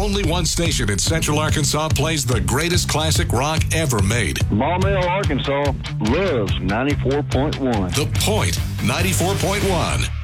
only one station in Central Arkansas plays the greatest classic rock ever made. Maumelle, Arkansas loves 94.1. The Point, 94.1.